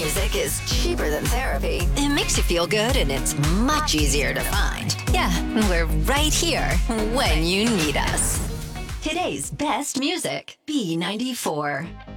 music is cheaper than therapy. It makes you feel good and it's much easier to find. Yeah, we're right here when you need us. Today's best music, B94.